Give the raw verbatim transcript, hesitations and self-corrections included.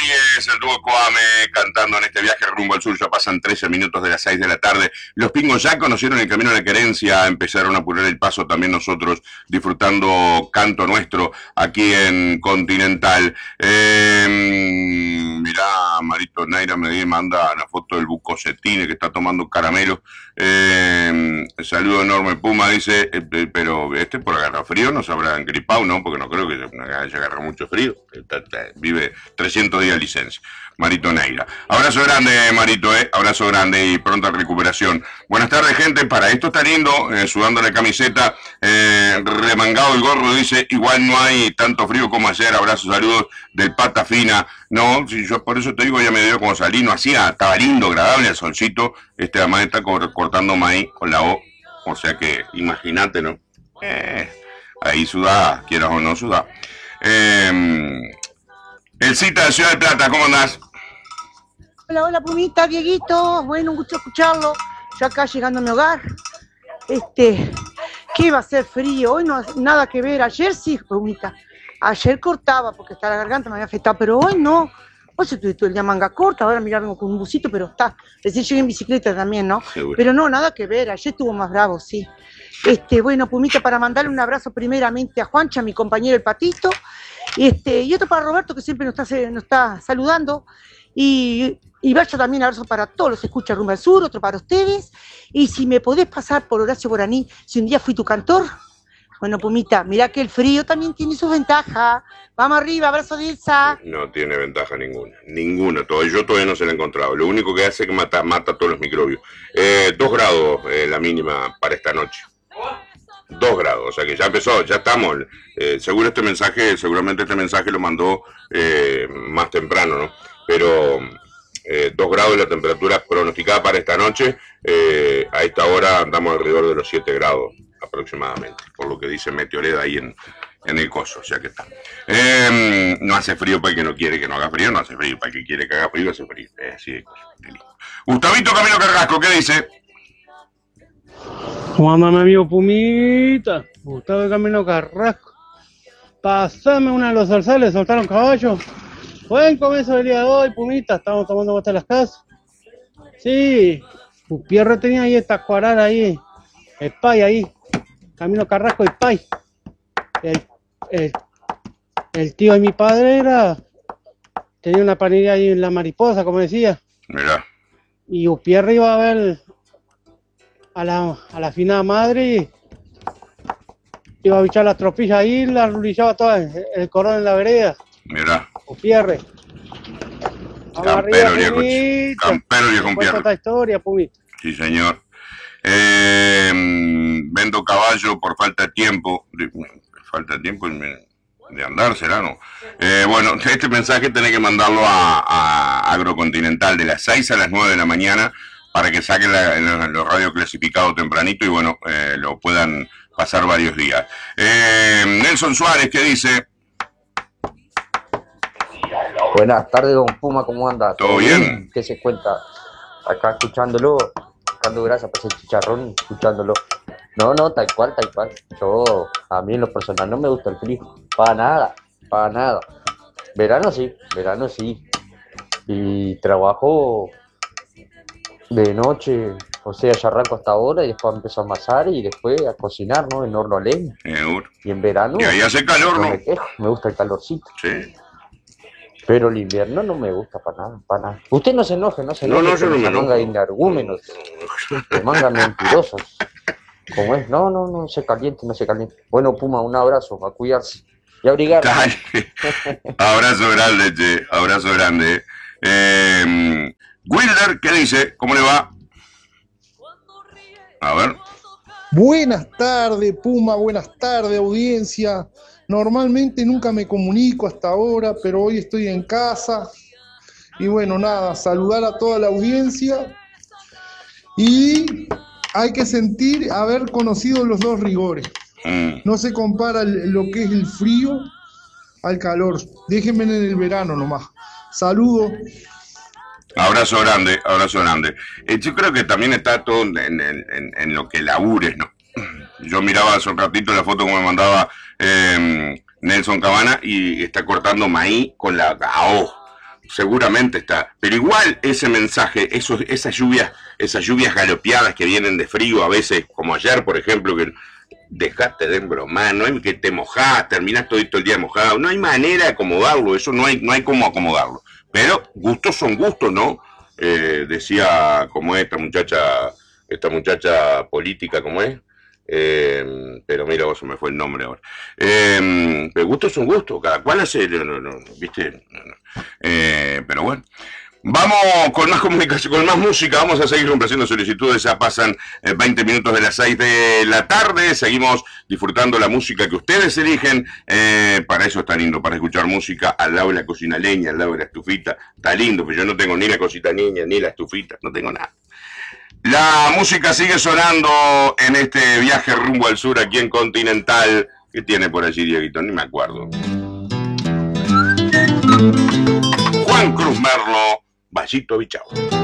Rodríguez, el dúo Coame, cantando en este viaje rumbo al sur. Ya pasan trece minutos de las seis de la tarde. Los Pingos ya conocieron el camino de la querencia, empezaron a apurar el paso también nosotros, disfrutando canto nuestro aquí en Continental. Eh, mirá, Marito Neira me manda la foto del Bucocetine que está tomando caramelo. Eh, saludo enorme, Puma, dice, eh, pero este por agarrar frío no se habrá engripado, ¿no? Porque no creo que haya agarrado mucho frío. Vive trescientos días de licencia. Marito Neira. Abrazo grande, Marito, eh. Abrazo grande y pronta recuperación. Buenas tardes, gente. Para esto está lindo, eh, sudando la camiseta, eh, remangado el gorro, dice, igual no hay tanto frío como ayer. Abrazos, saludos del Pata Fina. No, si yo por eso te digo, ya me dio como salir, no hacía, estaba lindo, agradable el solcito. Este además está cortando maíz con la O. O sea que, imagínate, ¿no? Eh, ahí sudá, quieras o no sudá. Eh, el Cita de Ciudad de Plata, ¿cómo andás? Hola, hola, Pumita, Dieguito. Bueno, un gusto escucharlo. Yo acá llegando a mi hogar. Este, ¿qué va a ser frío? Hoy no nada que ver. Ayer sí, Pumita. Ayer cortaba porque hasta la garganta me había afectado, pero hoy no. Hoy se tuve todo el día manga corta, ahora mira, vengo con un busito, pero está. Recién llegué en bicicleta también, ¿no? Seguro. Pero no, nada que ver. Ayer estuvo más bravo, sí. Este, bueno, Pumita, para mandarle un abrazo primeramente a Juancha, mi compañero el Patito. Este, y otro para Roberto, que siempre nos está, nos está saludando. Y, y vaya también abrazo para todos los escuchas rumbo al sur, otro para ustedes. Y si me podés pasar por Horacio Guaraní, si un día fui tu cantor. Bueno, Pumita, mirá que el frío también tiene sus ventajas. Vamos arriba, abrazo de Elsa. No tiene ventaja ninguna, ninguna. Todavía, yo todavía no se la he encontrado. Lo único que hace es que mata, mata todos los microbios. Eh, dos grados eh, la mínima para esta noche. Dos grados, o sea que ya empezó, ya estamos. Eh, seguro este mensaje, seguramente este mensaje lo mandó eh, más temprano, ¿no? Pero eh, dos grados la temperatura pronosticada para esta noche. Eh, a esta hora andamos alrededor de los siete grados aproximadamente, por lo que dice Meteoreda ahí en, en el coso, o sea que está. Eh, no hace frío para el que no quiere que no haga frío, no hace frío para el que quiere que haga frío, hace frío. Eh, así de cosa. Gustavito Camilo Carrasco, ¿qué dice? ¿Cómo anda mi amigo Pumita? Gustavo Camino Carrasco. Pasame una de los zarzales, soltaron caballos. Buen comienzo del día de hoy, Pumita. Estamos tomando vueltas a las casas. Sí, Pierre tenía ahí esta cuaral ahí. El pay ahí. Camino Carrasco y pay. El, el, el tío de mi padre era. Tenía una panadería ahí en La Mariposa, como decía. Mirá. Y Pierre iba a ver a la, a la finada madre y iba a bichar las tropillas ahí, la rulillaba toda el, el cordón en la vereda. Mirá. Upierre. Campero viejo, campero viejo Upierre. Esta historia, Pumita. Sí, señor. Eh, vendo caballo por falta de tiempo. De, falta de tiempo de andar, será, ¿no? Eh, bueno, este mensaje tenés que mandarlo a, a Agrocontinental de las seis a las nueve de la mañana para que saquen la, la, los radios clasificados tempranito y bueno, eh, lo puedan pasar varios días. Eh, Nelson Suárez, ¿qué dice? Buenas tardes, don Puma, ¿cómo anda? ¿Todo bien? ¿Qué se cuenta? Acá escuchándolo, dando gracias por ese chicharrón, escuchándolo. No, no, tal cual, tal cual. Yo, a mí en lo personal no me gusta el frío, para nada, para nada. Verano sí, verano sí. Y trabajo de noche, o sea, ya arranco hasta ahora y después empiezo a amasar y después a cocinar, ¿no? En horno a leña. Seguro. Y en verano... Y ahí hace calor, ¿no? Me quejo, me gusta el calorcito. Sí. Pero el invierno no me gusta para nada, para nada. Usted no se enoje, no se enoje. No, no, yo no me enojo. Manga de energúmenos, de manga mentirosos. ¿Cómo es? No, no, no se caliente, no se caliente. Bueno, Puma, un abrazo, a cuidarse. Y a abrigarse. Abrazo grande, che. Abrazo grande. Eh, Wilder, ¿qué dice? ¿Cómo le va? A ver. Buenas tardes, Puma, buenas tardes, audiencia. Normalmente nunca me comunico hasta ahora, pero hoy estoy en casa. Y bueno, nada, saludar a toda la audiencia. Y hay que sentir haber conocido los dos rigores. Mm. No se compara lo que es el frío al calor. Déjenme en el verano nomás. Saludos. Abrazo grande, abrazo grande. Eh, yo creo que también está todo en, en, en, en lo que labures, ¿no? Yo miraba hace un ratito la foto que me mandaba eh, Nelson Cabana y está cortando maíz con la A O. seguramente está. Pero igual ese mensaje, esos, esas lluvias, esas lluvias galopeadas que vienen de frío a veces, como ayer, por ejemplo, que dejate de embromar, no hay que te mojás, terminás todo el día mojado, no hay manera de acomodarlo, eso no hay, no hay cómo acomodarlo. Pero gustos son gustos, ¿no? Eh, decía como esta muchacha, esta muchacha política, como es. Eh, pero mira, vos se me fue el nombre ahora. Eh, pero gustos son gustos, cada cual hace, no, no, no, ¿viste? No, no. Eh, pero bueno. Vamos con más comunicación, con más música, vamos a seguir complaciendo solicitudes, ya pasan eh, veinte minutos de las seis de la tarde, seguimos disfrutando la música que ustedes eligen, eh, para eso está lindo, para escuchar música al lado de la cocina leña, al lado de la estufita, está lindo, pero yo no tengo ni la cosita leña, ni la estufita, no tengo nada. La música sigue sonando en este viaje rumbo al sur aquí en Continental, ¿qué tiene por allí, Dieguito? Ni me acuerdo. Juan Cruz Merlo, Vallito Bichao.